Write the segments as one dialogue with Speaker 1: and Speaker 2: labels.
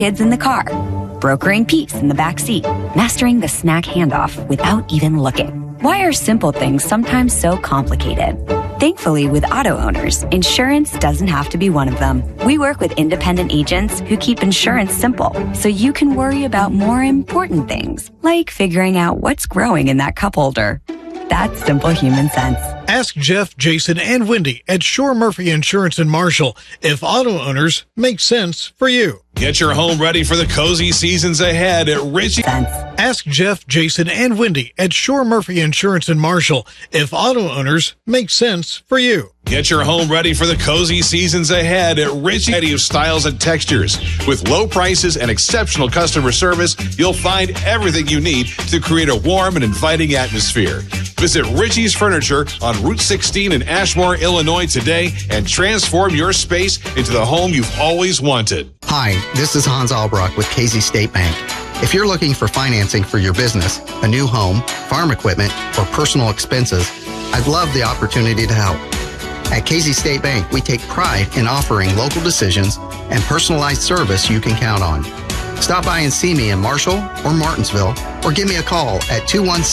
Speaker 1: kids in the car, brokering peace in the back seat, mastering the snack handoff without even looking. Why are simple things sometimes so complicated? Thankfully, with auto owners, insurance doesn't have to be one of them. We work with independent agents who keep insurance simple, so you can worry about more important things, like figuring out what's growing in that cup holder. That's simple human sense.
Speaker 2: Ask Jeff, Jason, and Wendy at Shore Murphy Insurance in Marshall if auto owners make sense for you.
Speaker 3: Get your home ready for the cozy seasons ahead at Ritchie.
Speaker 2: Ask Jeff, Jason, and Wendy at Shore Murphy Insurance in Marshall if auto owners make sense for you.
Speaker 3: Get your home ready for the cozy seasons ahead at Ritchie. Variety of styles and textures. With low prices and exceptional customer service, you'll find everything you need to create a warm and inviting atmosphere. Visit Ritchie's Furniture on Route 16 in Ashmore, Illinois today and transform your space into the home you've always wanted.
Speaker 4: Hi, this is Hans Albrock with Casey State Bank. If you're looking for financing for your business, a new home, farm equipment, or personal expenses, I'd love the opportunity to help. At Casey State Bank, we take pride in offering local decisions and personalized service you can count on. Stop by and see me in Marshall or Martinsville, or give me a call at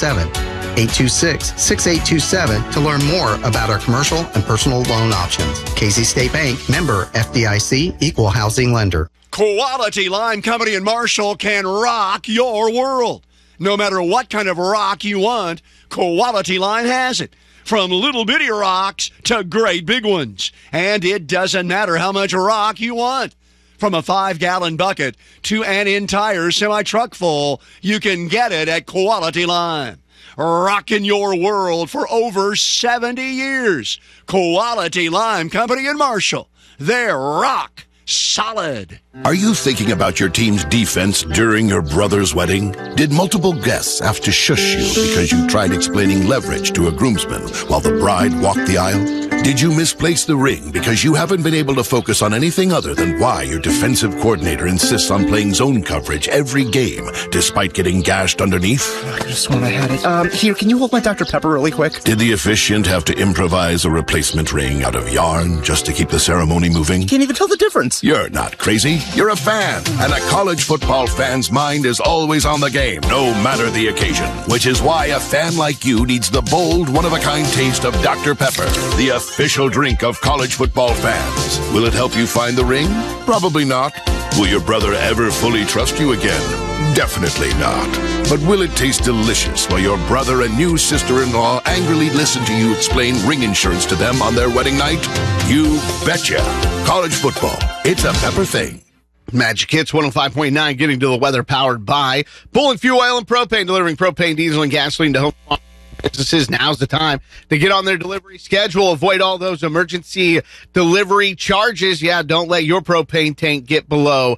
Speaker 4: 217-826-6827 to learn more about our commercial and personal loan options. Casey State Bank, member FDIC, equal housing lender.
Speaker 5: Quality Lime Company in Marshall can rock your world. No matter what kind of rock you want, Quality Lime has it. From little bitty rocks to great big ones. And it doesn't matter how much rock you want. From a 5-gallon bucket to an entire semi-truck full, you can get it at Quality Lime. Rocking your world for over 70 years. Quality Lime Company in Marshall. They're rock solid.
Speaker 6: Are you thinking about your team's defense during your brother's wedding? Did multiple guests have to shush you because you tried explaining leverage to a groomsman while the bride walked the aisle? Did you misplace the ring because you haven't been able to focus on anything other than why your defensive coordinator insists on playing zone coverage every game despite getting gashed underneath?
Speaker 7: I could have sworn I had it. Here, can you hold my Dr. Pepper really quick?
Speaker 6: Did the officiant have to improvise a replacement ring out of yarn just to keep the ceremony moving?
Speaker 7: Can't even tell the difference.
Speaker 6: You're not crazy. You're a fan, and a college football fan's mind is always on the game, no matter the occasion. Which is why a fan like you needs the bold, one-of-a-kind taste of Dr. Pepper, the official drink of college football fans. Will it help you find the ring? Probably not. Will your brother ever fully trust you again? Definitely not. But will it taste delicious while your brother and new sister-in-law angrily listen to you explain ring insurance to them on their wedding night? You betcha. College football. It's a Pepper thing.
Speaker 5: Magic Hits 105.9, getting to the weather, powered by Bullen Fuel Oil and Propane, delivering propane, diesel, and gasoline to home businesses. Now's the time to get on their delivery schedule. Avoid all those emergency delivery charges. Yeah, don't let your propane tank get below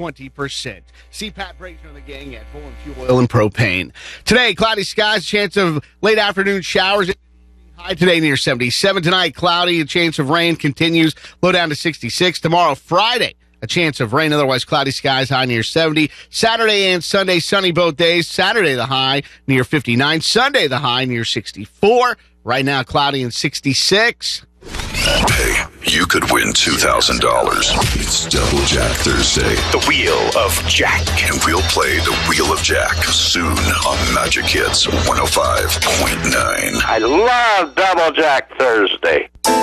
Speaker 5: 20%. See Pat Brazier and the gang at Bullen Fuel Oil and Propane. Today, cloudy skies, chance of late afternoon showers. High today near 77. Tonight, cloudy, a chance of rain continues, low down to 66. Tomorrow, Friday, a chance of rain, otherwise cloudy skies, high near 70. Saturday and Sunday, sunny both days. Saturday, the high near 59. Sunday, the high near 64. Right now, cloudy and 66.
Speaker 8: Hey, you could win $2,000. It's Double Jack Thursday.
Speaker 9: The Wheel of Jack.
Speaker 8: And we'll play the Wheel of Jack soon on Magic Hits 105.9.
Speaker 9: I love Double Jack Thursday.